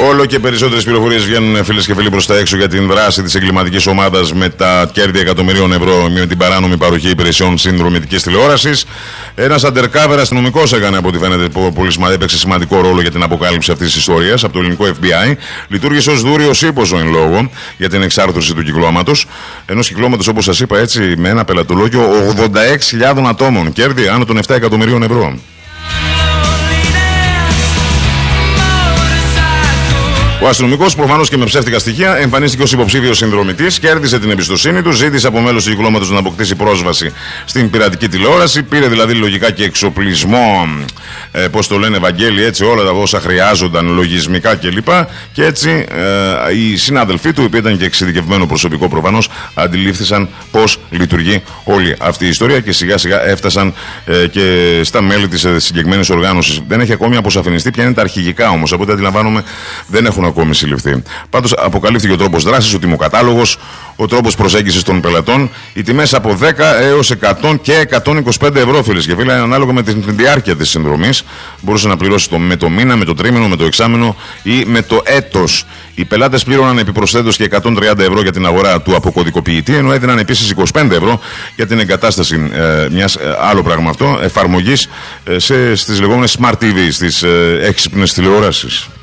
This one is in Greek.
Όλο και περισσότερες πληροφορίες βγαίνουν, φίλες και φίλοι, προς τα έξω για την δράση της εγκληματικής ομάδας με τα κέρδη εκατομμυρίων ευρώ με την παράνομη παροχή υπηρεσιών συνδρομητικής τηλεόρασης. Ένας undercover αστυνομικός έκανε, από ό,τι φαίνεται, έπαιξε σημαντικό ρόλο για την αποκάλυψη αυτής της ιστορίας από το ελληνικό FBI. Λειτουργήσε ως δούριος ύπος εν λόγω για την εξάρθρωση του κυκλώματος. Ενός κυκλώματος, όπως σας είπα, έτσι, με ένα πελατολόγιο 86.000 ατόμων. Κέρδη άνω των 7 εκατομμυρίων ευρώ. Ο αστυνομικός, προφανώς και με ψεύτικα στοιχεία, εμφανίστηκε ως υποψήφιος συνδρομητής, κέρδισε την εμπιστοσύνη του, ζήτησε από μέλος του κυκλώματος να αποκτήσει πρόσβαση στην πειρατική τηλεόραση, πήρε δηλαδή λογικά και εξοπλισμό, πώς το λένε, Βαγγέλη, έτσι, όλα τα όσα χρειάζονταν λογισμικά κλπ. Και έτσι οι συνάδελφοί του, οι οποίοι ήταν και εξειδικευμένο προσωπικό προφανώς, αντιλήφθησαν πώς λειτουργεί όλη αυτή η ιστορία και σιγά σιγά έφτασαν και στα μέλη της συγκεκριμένης οργάνωσης. Δεν έχει ακόμη αποσαφινιστεί ποια είναι τα αρχηγικά όμως, από ό,τι αντιλαμβάνομαι δεν έχουν ακόμη συλληφθεί. Πάντως αποκαλύφθηκε ο τρόπος δράσης, ο τιμοκατάλογος, ο τρόπος προσέγγισης των πελατών, οι τιμές από 10 έως 100 και 125 ευρώ, φίλες και φίλοι, ανάλογα με την διάρκεια της συνδρομής. Μπορούσε να πληρώσει με το μήνα, με το τρίμηνο, με το εξάμηνο ή με το έτος. Οι πελάτες πλήρωναν επιπροσθέτως και 130 ευρώ για την αγορά του αποκωδικοποιητή, ενώ έδιναν επίσης 25 ευρώ για την εγκατάσταση μιας, άλλο πράγμα αυτό, εφαρμογής στις λεγόμενες Smart TV, στις έξυπνες τηλεοράσεις.